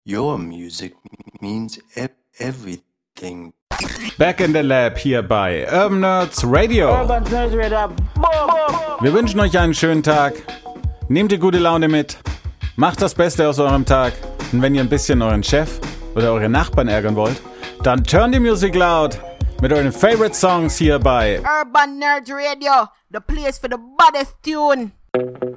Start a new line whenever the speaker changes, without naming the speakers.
Your music means everything.
Back in the Lab hier bei Urban Nerds Radio. Wir wünschen euch einen schönen Tag. Nehmt die gute Laune mit. Macht das Beste aus eurem Tag. Und wenn ihr ein bisschen euren Chef oder eure Nachbarn ärgern wollt, dann turn die Musik laut mit euren Favorite Songs hier bei
Urban Nerds Radio, the place for the baddest tune.